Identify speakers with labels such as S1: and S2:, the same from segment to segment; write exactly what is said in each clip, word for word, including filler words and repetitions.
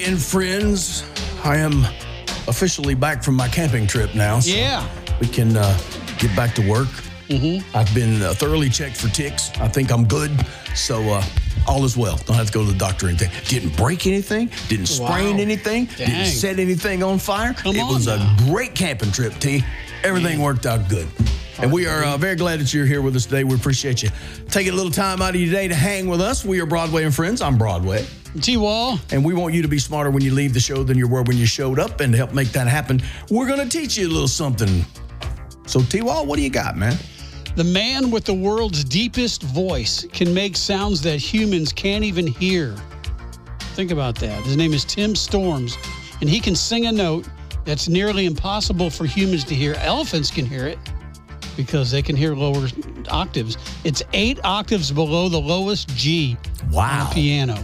S1: And friends, I am officially back from my camping trip now. So
S2: yeah.
S1: We can uh, get back to work.
S2: Mm-hmm.
S1: I've been uh, thoroughly checked for ticks. I think I'm good. So uh, all is well. Don't have to go to the doctor or anything. Didn't break anything. Didn't sprain
S2: Wow.
S1: anything.
S2: Dang.
S1: Didn't set anything on fire.
S2: Come
S1: it
S2: on
S1: was
S2: now.
S1: a great camping trip, T. Everything
S2: Man.
S1: worked out good. And we are uh, very glad that you're here with us today. We appreciate you taking a little time out of your day to hang with us. We are Broadway and Friends. I'm Broadway.
S2: T-Wall.
S1: And we want you to be smarter when you leave the show than you were when you showed up. And to help make that happen, we're going to teach you a little something. So, T-Wall, what do you got, man?
S2: The man with the world's deepest voice can make sounds that humans can't even hear. Think about that. His name is Tim Storms, and he can sing a note that's nearly impossible for humans to hear. Elephants can hear it because they can hear lower octaves. It's eight octaves below the lowest G
S1: Wow.
S2: on a piano.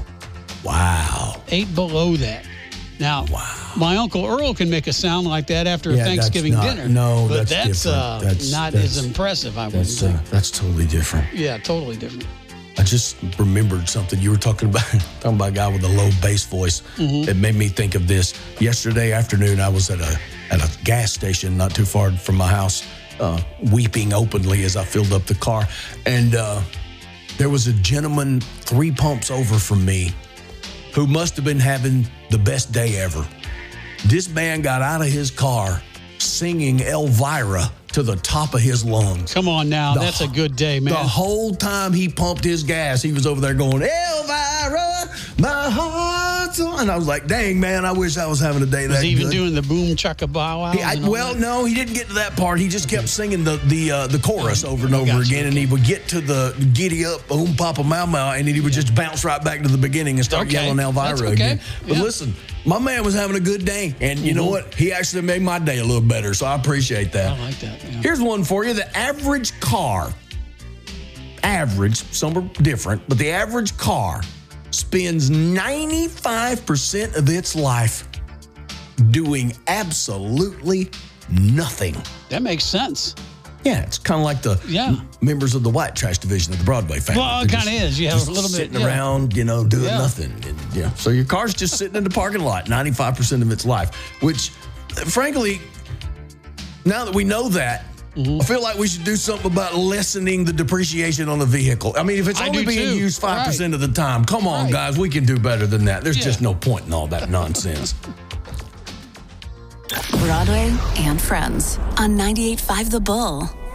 S1: Wow.
S2: Eight below that. Now,
S1: Wow.
S2: my Uncle Earl can make a sound like that after
S1: Yeah,
S2: a Thanksgiving
S1: that's not-
S2: dinner.
S1: no,
S2: but
S1: that's
S2: that's,
S1: different.
S2: uh,
S1: That's-
S2: not
S1: that's-
S2: as impressive, I would
S1: That's
S2: think.
S1: uh, that's totally different.
S2: Yeah, totally different.
S1: I just remembered something you were talking about, talking about a guy with a low bass voice.
S2: Mm-hmm.
S1: It made me think of this. Yesterday afternoon, I was at a at a gas station not too far from my house, uh, weeping openly as I filled up the car. And uh, there was a gentleman three pumps over from me who must have been having the best day ever. This man got out of his car singing Elvira to the top of his lungs.
S2: Come on now.
S1: The
S2: That's a good day, man.
S1: The whole time he pumped his gas, he was over there going, Elvira, my heart's on. And I was like, dang, man, I wish I was having a day that
S2: Was he even
S1: good.
S2: doing the boom chaka bow wow?
S1: He- I- well, no, he didn't get to that part. He just kept singing the the uh, the chorus over and over
S2: Gotcha,
S1: again, and
S2: okay.
S1: he would get to the giddy up, boom, papa, mau, mau, and then he would just bounce right back to the beginning and start
S2: Okay,
S1: yelling Elvira
S2: that's okay.
S1: again. But
S2: Yeah.
S1: listen, my man was having a good day, and you know
S2: Mhm.
S1: what? He actually made my day a little better, so I appreciate that.
S2: I like that. Yeah.
S1: Here's one for you. The average car, average, some are different, but the average car spends ninety-five percent of its life doing absolutely nothing.
S2: That makes sense.
S1: Yeah, it's kind of like the
S2: Yeah.
S1: m- members of the white trash division of the Broadway family.
S2: Well, it
S1: They're
S2: kinda
S1: just-
S2: is. You have
S1: just
S2: a little bit-
S1: sitting
S2: yeah.
S1: around, you know, doing
S2: Yeah.
S1: nothing. And, yeah. So your car's just sitting in the parking lot ninety-five percent of its life, which, frankly, now that we know that,
S2: Mm-hmm.
S1: I feel like we should do something about lessening the depreciation on the vehicle. I mean, if it's
S2: I
S1: only
S2: do
S1: being
S2: too.
S1: used five percent
S2: Right.
S1: of the time, come on,
S2: Right.
S1: guys, we can do better than that. There's
S2: Yeah.
S1: just no point in all that nonsense.
S3: Broadway and Friends on ninety-eight point five The Bull.